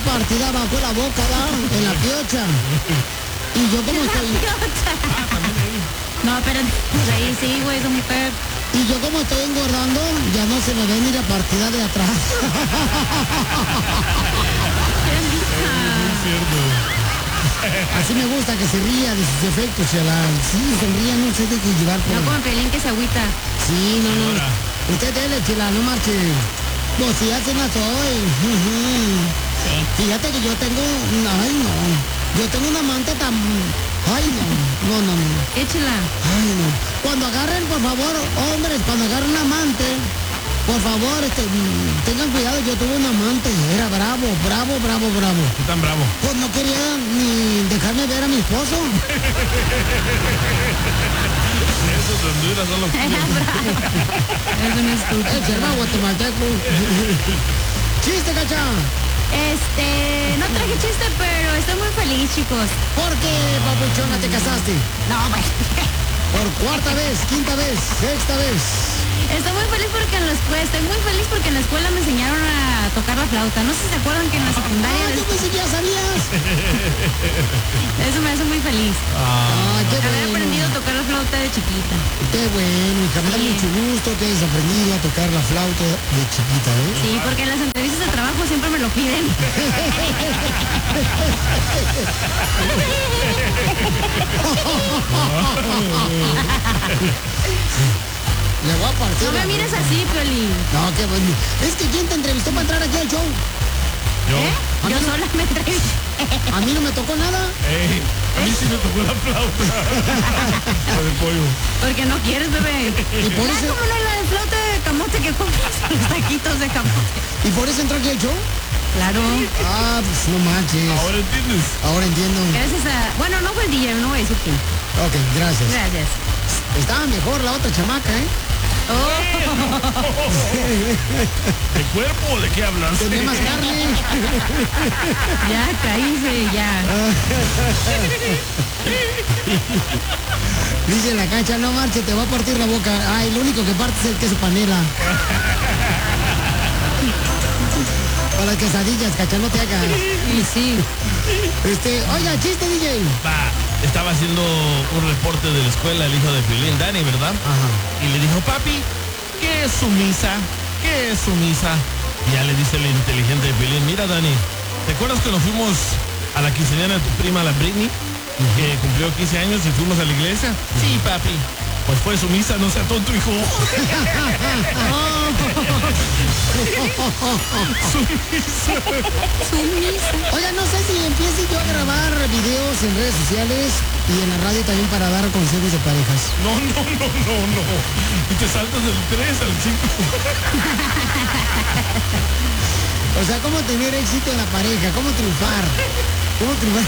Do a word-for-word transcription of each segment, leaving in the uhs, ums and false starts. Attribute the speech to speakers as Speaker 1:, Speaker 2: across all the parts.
Speaker 1: partida abajo de la boca, ¿va? En la piocha. Y yo como estoy...
Speaker 2: No, pero pues ahí sí, güey, es un mujer.
Speaker 1: Y yo como estoy engordando, ya no se me ve ni la partida de atrás.
Speaker 3: Es cierto.
Speaker 1: Así me gusta que se ría de sus efectos, chala. Sí, sonría, no se deje llevar por...
Speaker 2: No como Pelín que se agüita.
Speaker 1: Sí, no, no. Usted dele, chela, no marche. Pues sí, así no soy.
Speaker 2: Sí.
Speaker 1: Fíjate que yo tengo... Ay, no. Yo tengo un amante tan... Ay, no. No, no, no.
Speaker 2: Échala.
Speaker 1: Ay, no. Cuando agarren, por favor, hombres, cuando agarren un amante, por favor, este, mm, tengan cuidado. Yo tuve un amante, era bravo, bravo, bravo, bravo.
Speaker 3: ¿Qué tan bravo?
Speaker 1: Pues no quería ni dejarme ver a mi esposo.
Speaker 3: Esos de Honduras son los
Speaker 2: Es un estúpido.
Speaker 1: El serva guatemalteco. Chiste, cacha.
Speaker 2: Este, no traje chiste, pero estoy muy feliz, chicos.
Speaker 1: ¿Por qué, papuchona, te casaste?
Speaker 2: No, güey.
Speaker 1: Por cuarta vez, quinta vez, sexta vez.
Speaker 2: Estoy muy feliz porque en la escuela, estoy muy feliz porque en la escuela me enseñaron a tocar la flauta. No sé si se acuerdan que en la secundaria...
Speaker 1: Ah, yo pensé que ya sabías.
Speaker 2: Eso me hace muy feliz.
Speaker 1: Ah, qué
Speaker 2: Haber
Speaker 1: bueno.
Speaker 2: aprendido a tocar la flauta de chiquita.
Speaker 1: Qué bueno, hija, me da
Speaker 2: Sí.
Speaker 1: mucho gusto que hayas aprendido a tocar la flauta de chiquita, ¿eh?
Speaker 2: Sí, porque en las entrevistas de trabajo siempre me lo piden.
Speaker 1: Le voy a partir.
Speaker 2: No me
Speaker 1: la-
Speaker 2: mires así, Pioli.
Speaker 1: No, qué bueno. Es que ¿quién te entrevistó para entrar aquí al show?
Speaker 3: Yo.
Speaker 2: ¿Eh?
Speaker 1: A
Speaker 2: Yo
Speaker 1: mí no-
Speaker 2: sola me entrevisté.
Speaker 1: A mí no me tocó nada.
Speaker 3: Ey, a mí sí me tocó la flauta. La de pollo.
Speaker 2: Porque no quieres, bebé.
Speaker 1: Y por
Speaker 2: Ah,
Speaker 1: eso,
Speaker 2: como no la de flauta de camote que compras los taquitos de camote.
Speaker 1: y por eso entró aquí al show.
Speaker 2: Claro.
Speaker 1: Ah, pues no manches.
Speaker 3: Ahora entiendes.
Speaker 1: Ahora entiendo.
Speaker 2: Gracias a... Bueno, no fue el D J, no voy a decir quién.
Speaker 1: Ok, gracias.
Speaker 2: Gracias.
Speaker 1: Estaba mejor la otra chamaca, ¿eh?
Speaker 3: ¿De cuerpo o de qué hablas?
Speaker 1: Tenía más carne.
Speaker 2: Ya, caíse, ya.
Speaker 1: Dice la cancha, no marche, te va a partir la boca. Ay, lo único que parte es el queso panela. Para las quesadillas, cacha, no te hagas.
Speaker 2: Y sí.
Speaker 1: Este, oiga, chiste, D J.
Speaker 3: Va, estaba haciendo un reporte de la escuela el hijo de Pilín, Dani, ¿verdad?
Speaker 1: Ajá.
Speaker 3: Y le dijo, papi, ¿qué es su misa? ¿Qué es su misa? Y ya le dice el inteligente de Pilín, mira, Dani, ¿te acuerdas que nos fuimos a la quinceañera de tu prima, la Britney? Que cumplió quince años y fuimos a la iglesia. Sí, papi. Pues fue su misa, no sea tonto, hijo. Su misa.
Speaker 1: Oiga, no sé si empiece yo a grabar videos en redes sociales y en la radio también para dar consejos de parejas.
Speaker 3: No, no, no, no, no. Y te saltas del tres al cinco.
Speaker 1: O sea, cómo tener éxito en la pareja, cómo triunfar. ¿Cómo triunfar?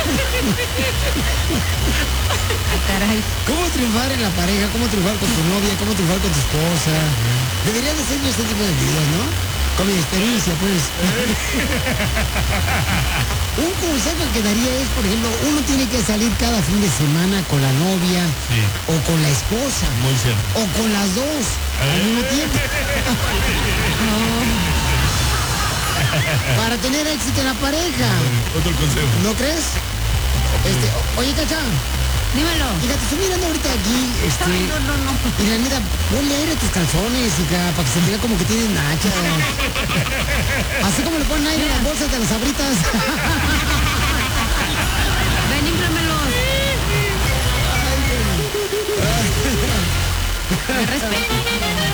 Speaker 2: Caray.
Speaker 1: ¿Cómo triunfar en la pareja? ¿Cómo triunfar con tu novia? ¿Cómo triunfar con tu esposa? Debería de ser yo este tipo de videos, ¿no? Con mi experiencia, pues. Un consejo que daría es, por ejemplo, uno tiene que salir cada fin de semana con la novia
Speaker 3: Sí.
Speaker 1: o con la esposa
Speaker 3: Muy cierto.
Speaker 1: o con las dos al mismo tiempo. Para tener éxito en la pareja.
Speaker 3: Otro consejo.
Speaker 1: ¿No crees? Este, o- oye, Cacha,
Speaker 2: Dímelo.
Speaker 1: fíjate, estoy mirando ahorita aquí, este...
Speaker 2: Ay, no, no, no.
Speaker 1: Mira, mira, ponle aire a tus calzones, hija, para que se vea como que tienen nachas. Así como le ponen aire a las bolsas de las sabritas.
Speaker 2: Ven, inflamelos. Me respetas.